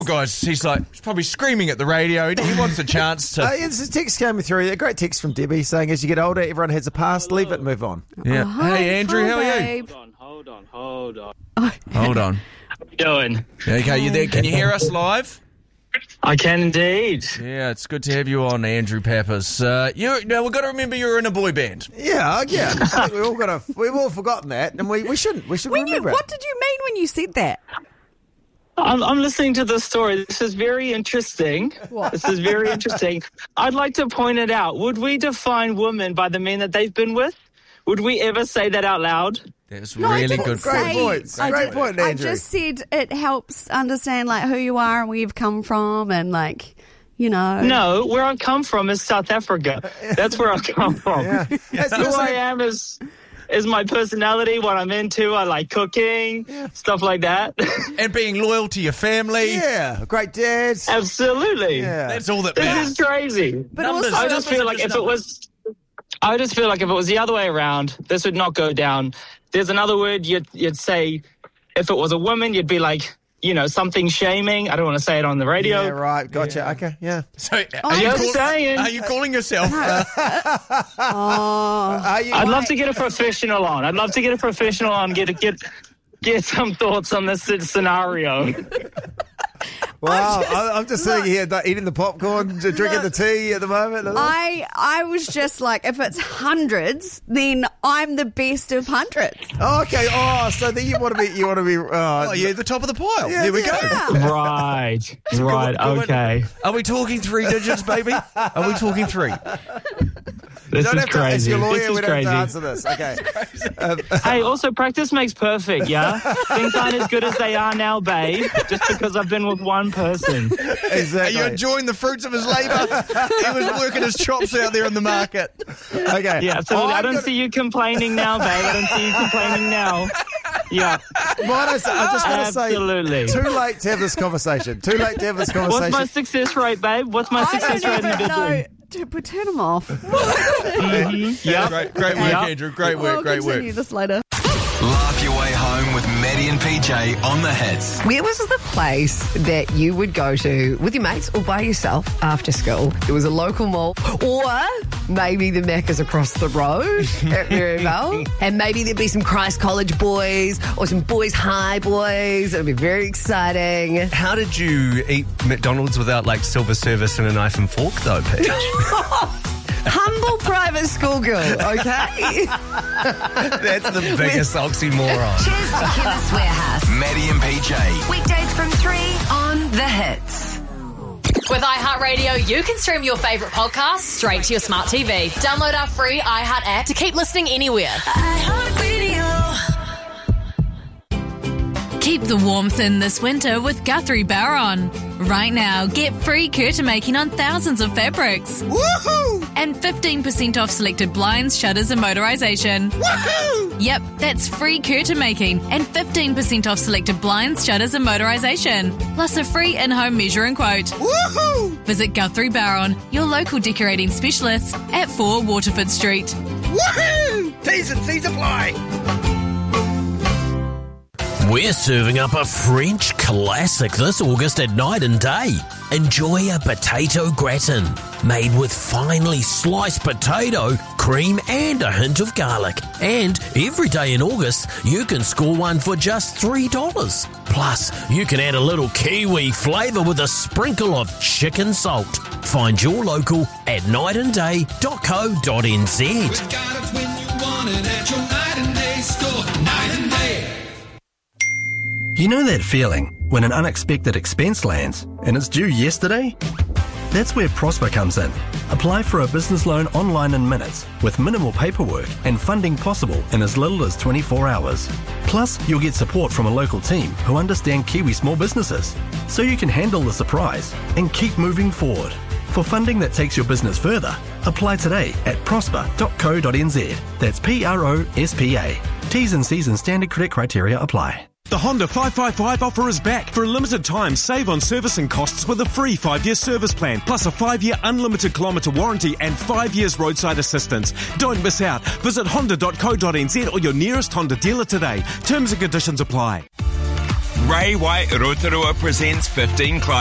Guys, he's probably screaming at the radio. He wants a chance to... There's a text coming through. A great text from Debbie saying, as you get older, everyone has a past. Leave it and move on. Yeah. Hi, hey, Andrew, how are you? babe. Hold on. Hold on. How you doing? Okay, you there? Can you hear us live? I can indeed. Yeah, it's good to have you on, Andrew Pappas. Now we've got to remember you're in a boy band. Yeah. I think we've all forgotten that, and we shouldn't. We should remember it. What did you mean when you said that? I'm listening to this story. This is very interesting. What? This is very interesting. I'd like to point it out. Would we define women by the men that they've been with? Would we ever say that out loud? That's really good. Great point. Great point, Andrew. I just said it helps understand who you are and where you've come from and No, where I've come from is South Africa. That's where I've come from. Yeah. Who I am is my personality, what I'm into. I like cooking, stuff like that. And being loyal to your family. Yeah, great dads. Absolutely. Yeah. That's all that This matters. is crazy. But also, I just feel like if it was the other way around, this would not go down. There's another word you'd say. If it was a woman, you'd be like, something shaming. I don't want to say it on the radio. Yeah, right. Gotcha. Yeah. Okay, yeah. So, Are you calling yourself? I'd love to get a professional on. Get some thoughts on this scenario. Wow, I'm just sitting here eating the popcorn, drinking the tea at the moment. I was just like, if it's hundreds, then I'm the best of hundreds. Oh, okay. Oh, so then you want to be. The top of the pile. Yeah, There we yeah. go. Right. Okay. Are we talking 3 digits, baby? Are we talking 3? This is It's crazy. your lawyer. This is We don't crazy. have to answer this. Okay. Hey, also practice makes perfect, yeah? Things aren't as good as they are now, babe, just because I've been with one person. Exactly. Are you enjoying the fruits of his labour? He was working his chops out there in the market. Okay. Yeah, absolutely. I don't see you complaining now, babe. I don't see you complaining now. Yeah. I just want to say, Absolutely. too late to have this conversation. What's my success rate, babe? What's my success rate in the bedroom? Turn them off. Yeah. Great work, Andrew. Great work. We'll continue this later. Laugh your way home with Maddie and PJ on the hits. Where was the place that you would go to with your mates or by yourself after school? It was a local mall, or maybe the Macca's across the road at Maryvale. And maybe there'd be some Christ College boys or some Boys High boys. It would be very exciting. How did you eat McDonald's without silver service and a knife and fork though, Pete? Humble private school girl, okay? That's the biggest oxymoron. Cheers to Chemist Warehouse. Maddie and PJ. Weekdays from 3 on The Hits. With iHeartRadio, you can stream your favourite podcasts straight to your smart TV. Download our free iHeart app to keep listening anywhere. Keep the warmth in this winter with Guthrie Barron. Right now, get free curtain making on thousands of fabrics. Woohoo! And 15% off selected blinds, shutters and motorisation. Woohoo! Yep, that's free curtain making and 15% off selected blinds, shutters and motorisation. Plus a free in-home measure and quote. Woohoo! Visit Guthrie Barron, your local decorating specialist at 4 Waterford Street. Woohoo! T's and C's apply. We're serving up a French classic this August at Night and Day. Enjoy a potato gratin made with finely sliced potato, cream and a hint of garlic. And every day in August, you can score one for just $3. Plus, you can add a little Kiwi flavour with a sprinkle of chicken salt. Find your local at nightandday.co.nz. We got it when you want it at your Night and Day store. Night and Day. You know that feeling when an unexpected expense lands and it's due yesterday? That's where Prosper comes in. Apply for a business loan online in minutes with minimal paperwork and funding possible in as little as 24 hours. Plus, you'll get support from a local team who understand Kiwi small businesses, so you can handle the surprise and keep moving forward. For funding that takes your business further, apply today at prosper.co.nz. That's PROSPA. T's and C's and standard credit criteria apply. The Honda 555 offer is back. For a limited time, save on servicing costs with a free 5-year service plan, plus a 5-year unlimited kilometre warranty and 5 years roadside assistance. Don't miss out. Visit honda.co.nz or your nearest Honda dealer today. Terms and conditions apply. Ray White Rotorua presents 15 Clive.